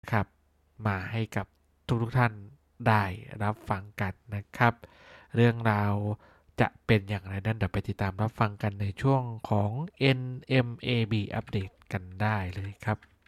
ครับมาให้กับทุกท่านได้รับฟังกันนะครับ เรื่องราวจะเป็นอย่างไรนั้นเดี๋ยวไปติดตามรับฟังกันในช่วงของ NMAB อัปเดตกันได้เลยครับ